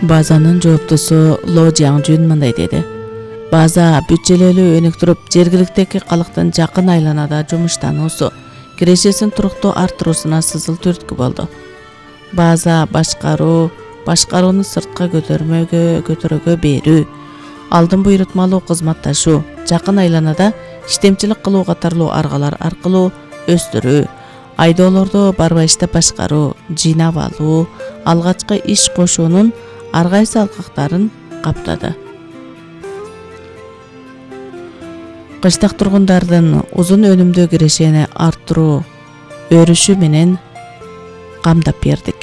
Базанын жооптусу Ло Жаңжун мындай деди. База бүчөлөлүү өнүктүрүп, жергиликтеги калктын жакын айланада жумуштануусу, кирешесин туруктуу артыруусуна сызыл түрткү болду. База башкарууну сыртка көтөрөгө берүү, алдын буйрутмалуу кызматташуу, жакын айланада иштемчилик кылуу катарлуу аргалар аркылуу өстүрүү, айдоолорду барбайышта башкаруу, жыйнап алуу, алгачкы иш кошуунун ар кайсы алкактарын каптады. Кыштак тургундардын узун өнүмдүү кирешени арттыруу өрүшү менен камдап бердик.